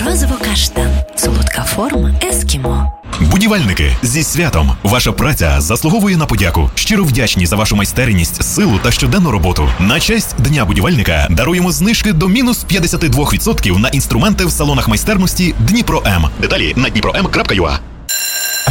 Морозиво-каштан. Солодка форма ескімо. Будівельники, зі святом! Ваша праця заслуговує на подяку. Щиро вдячні за вашу майстерність, силу та щоденну роботу. На честь Дня будівельника даруємо знижки до мінус 52% на інструменти в салонах майстерності Дніпро М. Деталі на dniprom.ua.